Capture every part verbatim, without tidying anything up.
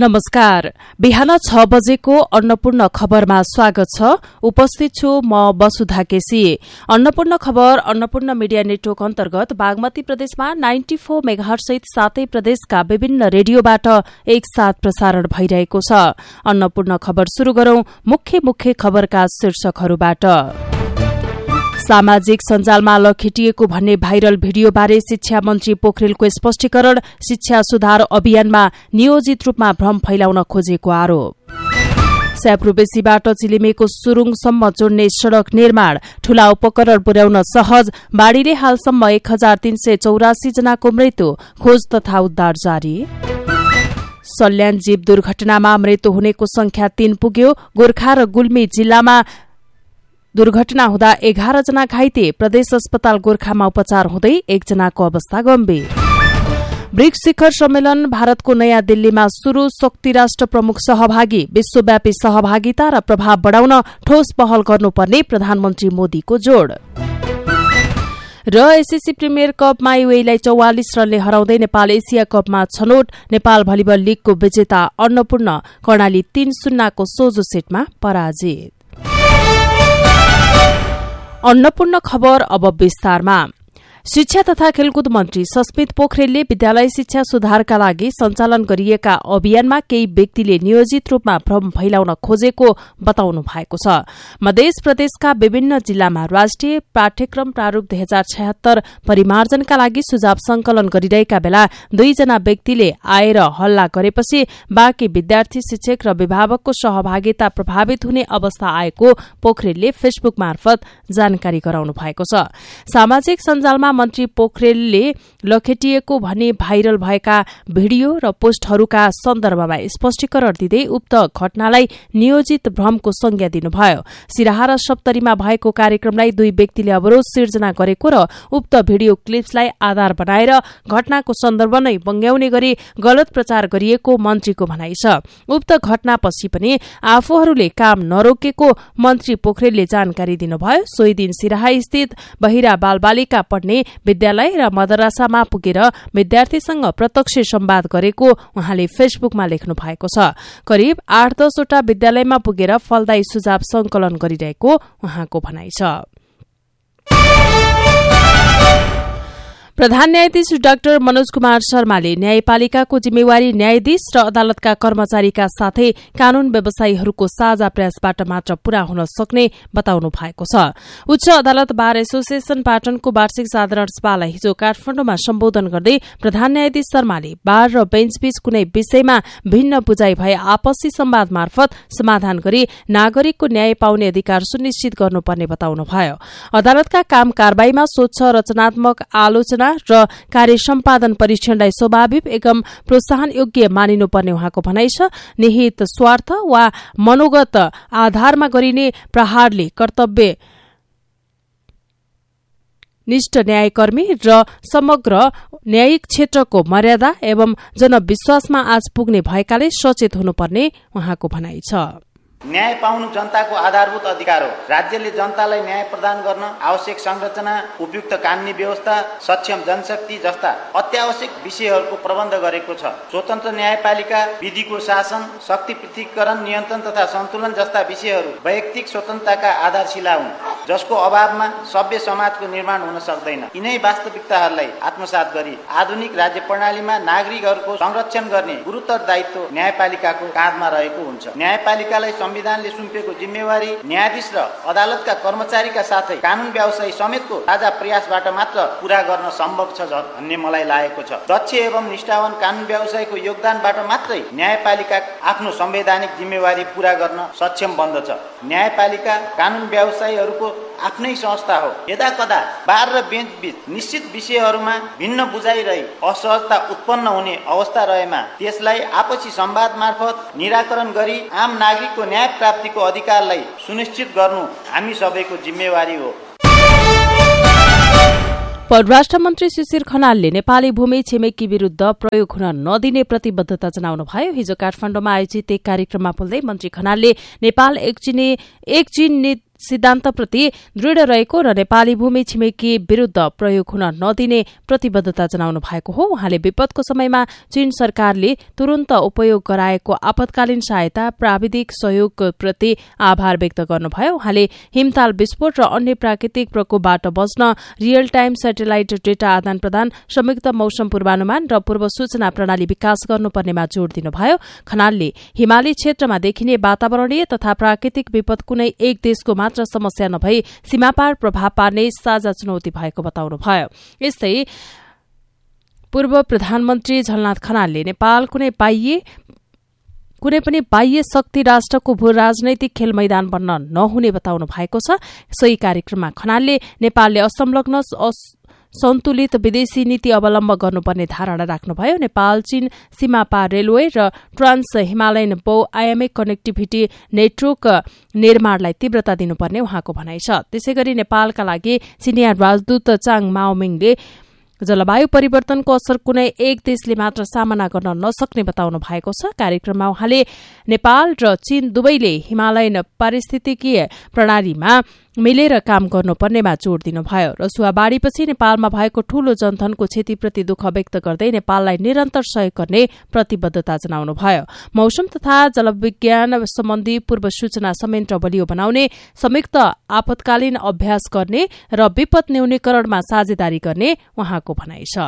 नमस्कार। बिहान छ बजेको अन्नपूर्ण खबरमा स्वागत छ। उपस्थित छु म वसुधा केसी। अन्नपूर्ण खबर अन्नपूर्ण मिडिया नेटवर्क अन्तर्गत बागमती प्रदेशमा नाइन्टी फोर मेगाहर्ज सहित सातै प्रदेशका विभिन्न रेडियोबाट एकसाथ प्रसारण भइरहेको छ। अन्नपूर्ण खबर शुरू गरौं मुख्य मुख्य खबरका शीर्षकहरूबाट। सामाजिक सञ्जालमा लखेटिएको भन्ने भाइरल भिडियोबारे शिक्षा मन्त्री पोखरेलको स्पष्टीकरण। शिक्षा सुधार अभियानमा नियोजित रूपमा भ्रम फैलाउन खोजेको आरोप। स्याप्रुबेसीबाट चिलिमेको सुरुङसम्म जोड्ने सड़क निर्माण। ठूला उपकरण पुर्याउन सहज। बाढ़ीले हालसम्म एक हजार तीन सय चौरासी जनाको मृत्यु। खोज तथा उद्धार जारी। सल्यान जीव दुर्घटनामा मृत्यु हुनेको संख्या तीन पुग्यो। गोर्खा र गुल्मी जिल्लामा दुर्घटना हुँदा एघार जना घाइते। प्रदेश अस्पताल गोर्खामा उपचार हुँदै एकजनाको अवस्था गम्भीर। ब्रिक्स शिखर सम्मेलन भारतको नयाँ दिल्लीमा शुरू। शक्ति राष्ट्र प्रमुख सहभागी। विश्वव्यापी सहभागिता र प्रभाव बढ़ाउन ठोस पहल गर्नुपर्ने प्रधानमन्त्री मोदीको जोड़। र एसएससी प्रिमियर कपमा युएईलाई चौवालिस रनले हराउँदै नेपाल एसिया कपमा छनौट। नेपाल भलिबल लीगको विजेता अन्नपूर्ण कर्णाली तीन शून्यको सोझो सेटमा पराजित। अन्नपूर्ण खबर अब विस्तारमा। शिक्षा तथा खेलकुद मन्त्री सस्मित पोखरेलले विद्यालय शिक्षा सुधारका लागि सञ्चालन गरिएका अभियानमा केही व्यक्तिले नियोजित रूपमा भ्रम फैलाउन खोजेको बताउनु भएको छ। मध्य प्रदेशका विभिन्न जिल्लामा राष्ट्रिय पाठ्यक्रम प्रारूप दुई हजार छयत्तर परिमार्जनका लागि सुझाव संकलन गरिरहेका बेला दुईजना व्यक्तिले आएर हल्ला गरेपछि बाँकी विद्यार्थी, शिक्षक र अभिभावकको सहभागिता प्रभावित हुने अवस्था आएको पोखरेलले फेसबुक मार्फत जानकारी गराउनु भएको छ। सामाजिक सञ्जालमा मन्त्री पोखरेलले लखेटिएको भनी भाइरल भएका भिडियो र पोस्टहरूका सन्दर्भमा स्पष्टीकरण दिँदै उक्त घटनालाई नियोजित भ्रमको संज्ञा दिनुभयो। सिराहा र सप्तरीमा भएको कार्यक्रमलाई दुई व्यक्तिले अवरोध सिर्जना गरेको र उक्त भिडियो क्लिप्सलाई आधार बनाएर घटनाको सन्दर्भ नै बङ्ग्याउने गरी गलत प्रचार गरिएको मन्त्रीको भनाइ छ। उक्त घटनापछि पनि आफूहरूले काम नरोकेको मन्त्री पोखरेलले जानकारी दिनुभयो। सोही दिन सिराहा स्थित बहिरा बालबालिका पढ्ने विद्यालय र मदरसामा पुगेर विद्यार्थीसँग प्रत्यक्ष संवाद गरेको उहाँले फेसबुकमा लेख्नु भएको छ। करिब आठ दसवटा विद्यालयमा पुगेर फलदायी सुझाव संकलन गरिरहेको उहाँको भनाइ छ। प्रधान न्यायाधीश डाक्टर मनोज कुमार शर्माले न्यायपालिकाको जिम्मेवारी न्यायाधीश र अदालतका कर्मचारीका साथै कानून व्यवसायीहरूको साझा प्रयासबाट मात्र पूरा हुन सक्ने बताउनु भएको छ। उच्च अदालत बार एसोसिएशन पाटनको वार्षिक साधारण सभालाई हिजो काठमाडौँमा सम्बोधन गर्दै प्रधान न्यायाधीश शर्माले बार र बेन्चबीच कुनै विषयमा भिन्न बुझाइ भए आपसी संवाद मार्फत समाधान गरी नागरिकको न्याय पाउने अधिकार सुनिश्चित गर्नुपर्ने बताउनुभयो। अदालतका काम कारबाहीमा स्वच्छ रचनात्मक आलोचना र कार्य सम्पादन परीक्षणलाई स्वाभाविक एवं प्रोत्साहन योग्य मानिनुपर्ने उहाँको भनाइ छ। निहित स्वार्थ वा मनोगत आधारमा गरिने प्रहारले कर्तव्य निष्ठ न्यायकर्मी र समग्र न्यायिक क्षेत्रको मर्यादा एवं जनविश्वासमा आज पुग्ने भएकाले सचेत हुनुपर्ने उहाँको भनाइ छ। न्याय पाउनु जनताको आधारभूत अधिकार हो। राज्यले जनतालाई न्याय प्रदान गर्न आवश्यक संरचना, उपयुक्त कानुनी व्यवस्था, सक्षम जनशक्ति जस्ता अत्यावश्यक विषयहरूको प्रबन्ध गरेको छ। स्वतन्त्र न्यायपालिका, विधिको शासन, शक्ति पृथकीकरण, नियन्त्रण तथा सन्तुलन जस्ता विषयहरू वैयक्तिक स्वतन्त्रताका आधारशिला हुन्, जसको अभावमा सभ्य समाजको निर्माण हुन सक्दैन। यिनै वास्तविकताहरूलाई आत्मसात गरी आधुनिक राज्य प्रणालीमा नागरिकहरूको संरक्षण गर्ने गुरुतर दायित्व न्यायपालिकाको काँधमा रहेको हुन्छ। न्यायपालिकालाई संविधानले सुम्पिएको जिम्मेवारी न्यायाधीश र अदालतका कर्मचारीका साथै कानून व्यवसायी समेतको ताजा प्रयासबाट मात्र पूरा गर्न सम्भव छ भन्ने मलाई लागेको छ। दक्ष एवं निष्ठावान कानून व्यवसायीको योगदानबाट मात्रै न्यायपालिका आफ्नो संवैधानिक जिम्मेवारी पूरा गर्न सक्षम बन्दछ। न्यायपालिका कानून व्यवसायीहरूको आफ्नै संस्था हो। यदा कदा बार र बेन्च बीच निश्चित विषयहरूमा भिन्न बुझाइ रही असहजता उत्पन्न हुने अवस्था रहेमा त्यसलाई आपसी संवाद मार्फत निराकरण गरी आम नागरिकको न्याय प्राप्तिको अधिकारलाई सुनिश्चित गर्नु हामी सबैको जिम्मेवारी हो। परराष्ट्र मन्त्री सुशील खनालले नेपाली भूमि छिमेकी विरूद्ध प्रयोग हुन नदिने प्रतिबद्धता जनाउनु भयो। हिजो काठमाडौँमा आयोजित एक कार्यक्रममा बोल्दै मन्त्री खनालले नेपाल एक चीन सिद्धान्तप्रति दृढ रहेको र नेपाली भूमि छिमेकी विरूद्ध प्रयोग हुन नदिने प्रतिबद्धता जनाउनु भएको हो। उहाँले विपदको समयमा चीन सरकारले तुरन्त उपयोग गराएको आपतकालीन सहायता प्राविधिक सहयोगप्रति आभार व्यक्त गर्नुभयो। उहाँले हिमताल विस्फोट र अन्य प्राकृतिक प्रकोपबाट बच्न रियल टाइम सेटेलाइट डेटा आदान प्रदान, संयुक्त मौसम पूर्वानुमान र पूर्व सूचना प्रणाली विकास गर्नुपर्नेमा जोड़ दिनुभयो। खनालले हिमाली क्षेत्रमा देखिने वातावरणीय तथा प्राकृतिक विपद कुनै एक देशको मात्र समस्या नभई सीमापार प्रभाव पार्ने साझा चुनौती भएको बताउनुभयो। यस्तै पूर्व प्रधानमन्त्री झलनाथ खनालले नेपाल कुनै बाह्य कुनै पनि बाह्य शक्ति राष्ट्रको भू राजनैतिक खेल मैदान बन्न नहुने बताउनु भएको छ। सोही कार्यक्रममा खनालले नेपालले असंलग्न सन्तुलित विदेशी नीति अवलम्ब गर्नुपर्ने धारणा राख्नुभयो। नेपाल चीन सीमापार रेलवे र ट्रान्स हिमालयन बहुआयामिक कनेक्टिभिटी नेटवर्क निर्माणलाई तीव्रता दिनुपर्ने उहाँको भनाइ छ। त्यसैगरी नेपालका लागि चिनिया राजदूत चाङ माओमिङले जलवायु परिवर्तनको असर कुनै एक देशले मात्र सामना गर्न नसक्ने बताउनु भएको छ। कार्यक्रममा उहाँले नेपाल र चीन दुवैले हिमालयन पारिस्थितिकीय प्रणालीमा मिलेर काम गर्नुपर्नेमा जोड़ दिनुभयो। रसुवा बाढ़ीपछि नेपालमा भएको ठूलो जनधनको क्षतिप्रति दुःख व्यक्त गर्दै नेपाललाई निरन्तर सहयोग गर्ने प्रतिबद्धता जनाउनुभयो। मौसम तथा जलविज्ञान सम्बन्धी पूर्व सूचना संयन्त्र बलियो बनाउने, संयुक्त आपतकालीन अभ्यास गर्ने र विपद न्यूनीकरणमा साझेदारी गर्ने उहाँको भनाइ छ।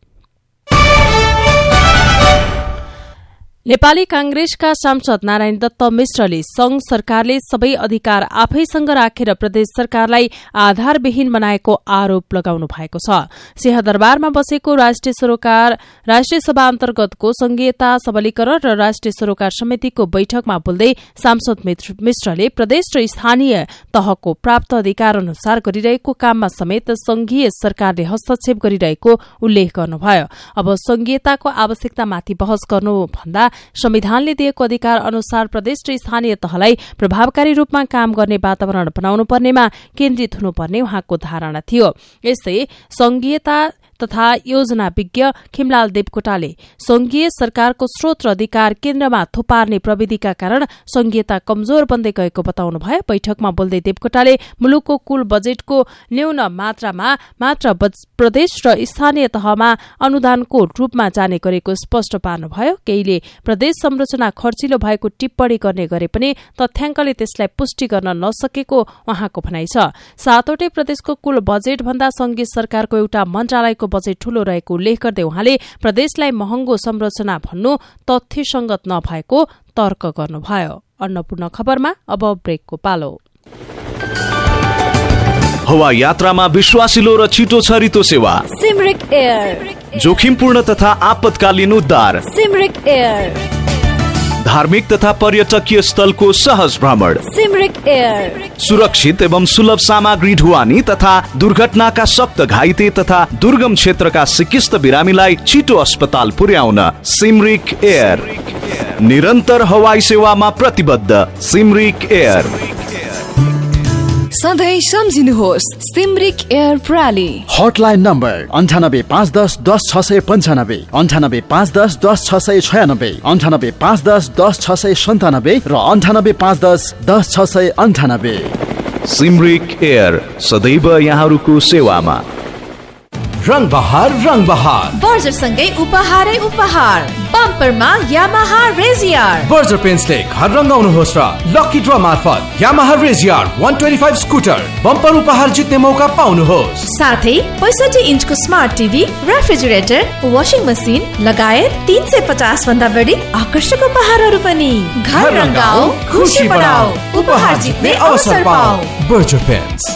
नेपाली कांग्रेसका सांसद नारायण दत्त मिश्रले संघ सरकारले सबै अधिकार आफैसँग राखेर प्रदेश सरकारलाई आधारविहीन बनाएको आरोप लगाउनु भएको छ। सिंहदरबारमा बसेको राष्ट्रिय सरोकार राष्ट्रिय सभा अन्तर्गतको संघीयता सबलीकरण र राष्ट्रिय सरोकार समितिको बैठकमा बोल्दै सांसद मिश्रले प्रदेश र स्थानीय तहको प्राप्त अधिकार अनुसार गरिरहेको काममा समेत संघीय सरकारले हस्तक्षेप गरिरहेको उल्लेख गर्नुभयो। अब संघीयताको आवश्यकतामाथि बहस गर्नुभन्दा संविधानले दिएको अधिकार अनुसार प्रदेश र स्थानीय तहलाई प्रभावकारी रूपमा काम गर्ने वातावरण बनाउनु पर्नेमा केन्द्रित हुनुपर्ने उहाँको धारणा थियो। यस्तै संघीयता तथा योजना विज्ञ खिमलाल देवकोटाले संघीय सरकारको स्रोत र अधिकार केन्द्रमा थुपार्ने प्रविधिका कारण संघीयता कमजोर बन्दै गएको बताउनु भयो। बैठकमा बोल्दै देवकोटाले मुलुकको कुल बजेटको न्यून मात्रामा मात्र प्रदेश र स्थानीय तहमा अनुदानको रूपमा जाने गरेको स्पष्ट पार्नुभयो। केहीले प्रदेश संरचना खर्चिलो भएको टिप्पणी गर्ने गरे पनि तथ्याङ्कले त्यसलाई पुष्टि गर्न नसकेको उहाँको भनाइ छ। सातवटै प्रदेशको कुल बजेट भन्दा संघीय सरकारको एउटा मन्त्रालयको बजेट ठूलो रहेको उल्लेख गर्दै उहाँले प्रदेशलाई महँगो संरचना भन्नु तथ्यसंगत नभएको तर्क गर्नुभयो। अन्नपूर्ण खबरमा अब ब्रेकको पालो। हवा यात्रामा विश्वासिलो र छिटो छरितो सेवा सिमरिक एयर, जोखिमपूर्ण तथा आपतकालीन उद्धार सिमरिक एयर, धार्मिक तथा पर्यटकीय स्थलको सहज भ्रमण सिमरिक एयर, सुरक्षित एवं सुलभ सामग्री ढुवानी तथा दुर्घटनाका सक्त घाइते तथा दुर्गम क्षेत्रका सिकिस्त बिरामीलाई छिटो अस्पताल पुर्याउन सिमरिक एयर। निरन्तर हवाई सेवामा प्रतिबद्ध सिमरिक एयर। सधैँ सम्झिनुहोस् सिमरिक एयर प्रणाली। हटलाइन नम्बर अन्ठानब्बे पाँच दस दस छ सय पन्चानब्बे, अन्ठानब्बे पाँच दस दस छ सय छयानब्बे, अन्ठानब्बे पाँच दस दस छ सय सन्तानब्बे र अन्ठानब्बे पाँच दस दस छ सय अन्ठानब्बे। सिमरिक एयर सदैव यहाँहरूको सेवामा। रंग बहार रंग बहार बर्जर सँगै उपहारै उपहार। बम्परमा यामाहा रेजियर। बर्जर पेन्ट्सले घर रंगाउनुहोस् र लकी ड्र मार्फत यामाहा रेजियर एक सय पच्चिस स्कुटर बम्पर उपहार जित्ने मौका पाउनुहोस्। साथै पैंसठी इन्चको smart TV, refrigerator, washing machine लगायत तीन सय पचास भन्दा बढी आकर्षक उपहारहरू पनि। घर रंगाऊ, खुशी बढाऊ, उपहार जित्ने अवसर पाऊ। Berger paints.